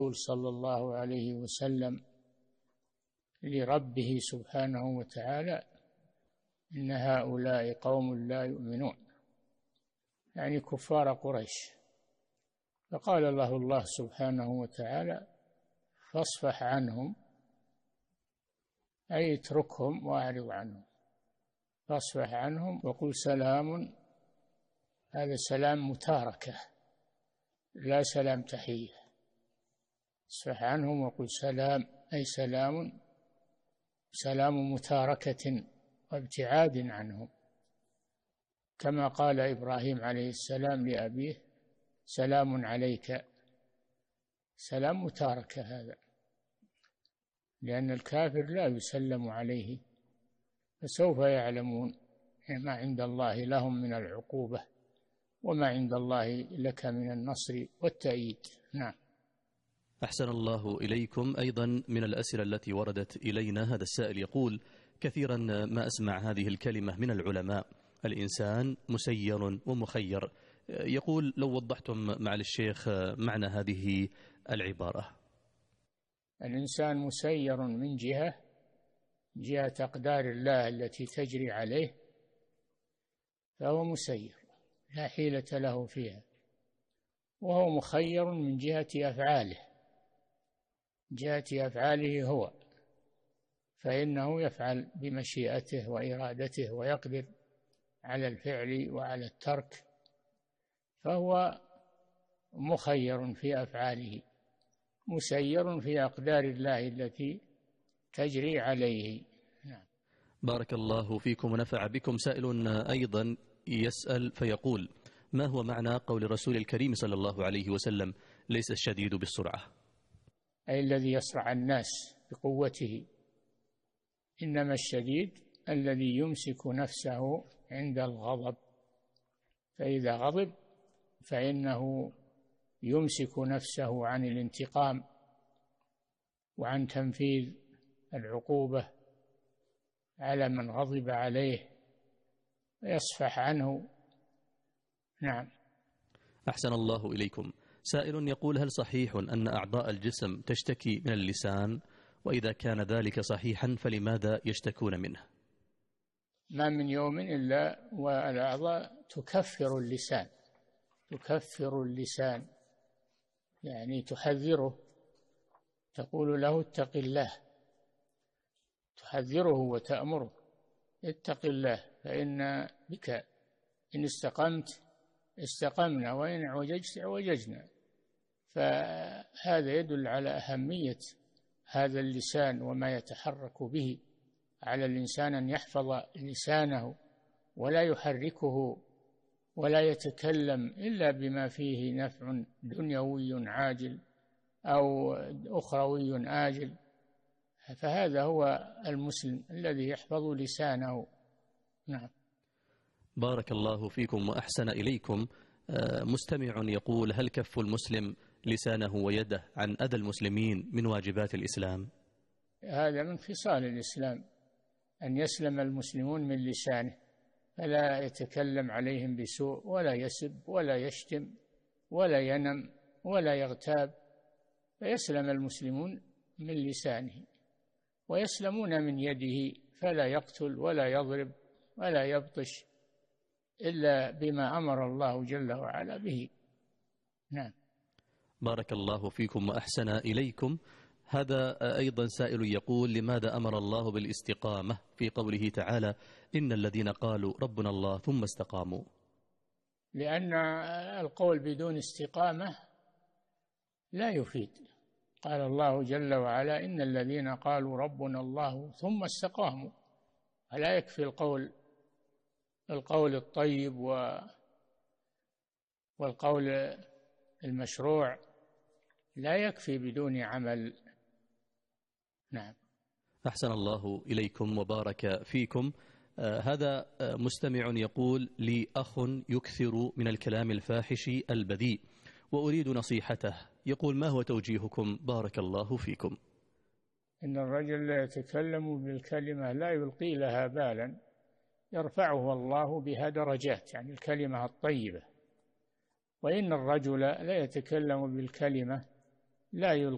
صلى الله عليه وسلم لربه سبحانه وتعالى: إن هؤلاء قوم لا يؤمنون، يعني كفار قريش. فقال له الله سبحانه وتعالى: فاصفح عنهم، أي اتركهم وأعرض عنهم، فاصفح عنهم وقل سلام. هذا سلام متاركة لا سلام تحية. اصفح عنهم وقل سلام، أي سلام متاركة وابتعاد عنهم، كما قال إبراهيم عليه السلام لأبيه: سلام عليك. سلام متاركة هذا، لأن الكافر لا يسلم عليه، فسوف يعلمون ما عند الله لهم من العقوبة وما عند الله لك من النصر والتأييد. نعم. أحسن الله إليكم. أيضا من الأسئلة التي وردت إلينا، هذا السائل يقول: كثيرا ما أسمع هذه الكلمة من العلماء: الإنسان مسير ومخير. يقول لو وضحتم مع الشيخ معنى هذه العبارة. الإنسان مسير من جهة أقدار الله التي تجري عليه، فهو مسير لا حيلة له فيها، وهو مخير من جهة أفعاله هو، فإنه يفعل بمشيئته وإرادته ويقدر على الفعل وعلى الترك، فهو مخير في أفعاله، مسير في أقدار الله التي تجري عليه. نعم. بارك الله فيكم ونفع بكم. سائل أيضا يسأل فيقول: ما هو معنى قول رسول الكريم صلى الله عليه وسلم: ليس الشديد بالسرعة؟ أي الذي يسرع الناس بقوته، إنما الشديد الذي يمسك نفسه عند الغضب، فإذا غضب فإنه يمسك نفسه عن الانتقام وعن تنفيذ العقوبة على من غضب عليه، ويصفح عنه. نعم. أحسن الله إليكم. سائل يقول: هل صحيح أن أعضاء الجسم تشتكي من اللسان؟ وإذا كان ذلك صحيحا فلماذا يشتكون منه؟ ما من يوم إلا والأعضاء تكفر اللسان، يعني تحذره، تقول له اتق الله، تحذره وتأمره: اتق الله، فإن بك إن استقمت استقمنا، وإن اعوججت اعوججنا. فهذا يدل على أهمية هذا اللسان وما يتحرك به. على الإنسان أن يحفظ لسانه ولا يحركه ولا يتكلم إلا بما فيه نفع دنيوي عاجل أو أخروي آجل، فهذا هو المسلم الذي يحفظ لسانه. نعم. بارك الله فيكم وأحسن إليكم. مستمع يقول: هل كف المسلم لسانه ويده عن أذى المسلمين من واجبات الإسلام؟ هذا من خصال الإسلام، أن يسلم المسلمون من لسانه، فلا يتكلم عليهم بسوء ولا يسب ولا يشتم ولا ينم ولا يغتاب، فيسلم المسلمون من لسانه، ويسلمون من يده، فلا يقتل ولا يضرب ولا يبطش إلا بما أمر الله جل وعلا به. نعم. بارك الله فيكم وأحسن إليكم. هذا أيضا سائل يقول: لماذا أمر الله بالاستقامة في قوله تعالى: إن الذين قالوا ربنا الله ثم استقاموا؟ لأن القول بدون استقامة لا يفيد. قال الله جل وعلا: إن الذين قالوا ربنا الله ثم استقاموا. فلا يكفي القول الطيب والقول المشروع، لا يكفي بدون عمل. نعم. أحسن الله إليكم وبارك فيكم. هذا مستمع يقول: لي أخ يكثر من الكلام الفاحش البذيء وأريد نصيحته. يقول: ما هو توجيهكم؟ بارك الله فيكم. إن الرجل لا يتكلم بالكلمة لا يلقي لها بالا، يرفعه الله بها درجات، يعني الكلمة الطيبة. وإن الرجل لا يتكلم بالكلمة لا يلقي